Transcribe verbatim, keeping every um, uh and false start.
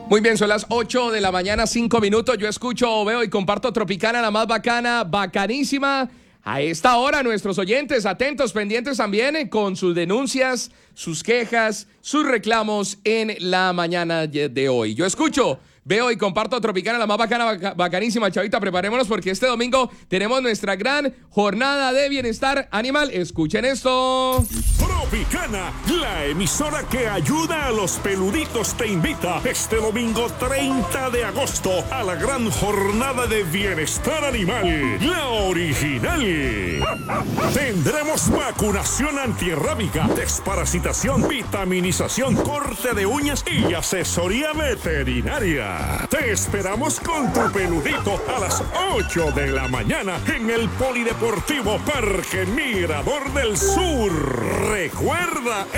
Muy bien, son las ocho de la mañana, cinco minutos. Yo escucho, veo y comparto Tropicana, la más bacana, bacanísima. A esta hora, nuestros oyentes, atentos, pendientes también, eh, con sus denuncias, sus quejas, sus reclamos en la mañana de hoy. Yo escucho, veo y comparto Tropicana, la más bacana, bac bacanísima. Chavita, preparémonos porque este domingo tenemos nuestra gran jornada de bienestar animal. Escuchen esto. Tropicana, la emisora que ayuda a los peluditos, te invita este domingo treinta de agosto a la gran jornada de bienestar animal, la original. Tendremos vacunación antirrábica, desparasitación, vitaminización, corte de uñas y asesoría veterinaria. Te esperamos con tu peludito a las ocho de la mañana en el Polideportivo Parque Mirador del Sur. Recuerda,